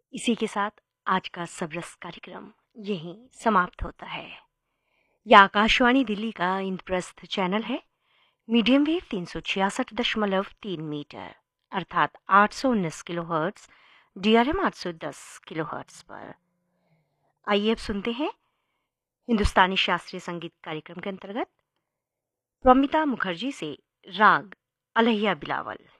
इसी के साथ आज का सबरस कार्यक्रम यहीं समाप्त होता है। यह आकाशवाणी दिल्ली का इंद्रप्रस्थ चैनल है। मीडियम वेव 366.3 मीटर अर्थात 819 किलोहर्ट्ज, DRM 810 किलोहर्ट्ज पर। आइए अब सुनते हैं हिंदुस्तानी शास्त्रीय संगीत कार्यक्रम के अंतर्गत प्रोमिता मुखर्जी से राग अलहिया बिलावल।